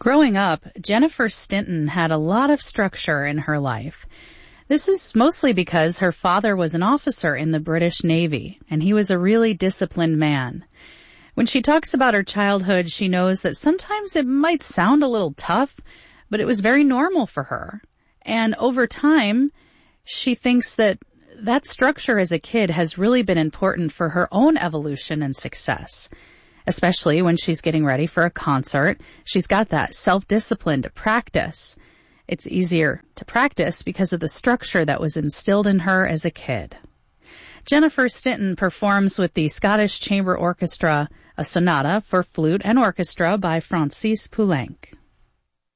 Growing up, Jennifer Stinton had a lot of structure in her life. This is mostly because her father was an officer in the British Navy, and he was a really disciplined man. When she talks about her childhood, she knows that sometimes it might sound a little tough, but it was very normal for her. And over time, she thinks that structure as a kid has really been important for her own evolution and success. Especially when she's getting ready for a concert, she's got that self-discipline to practice. It's easier to practice because of the structure that was instilled in her as a kid. Jennifer Stinton performs with the Scottish Chamber Orchestra a sonata for flute and orchestra by Francis Poulenc.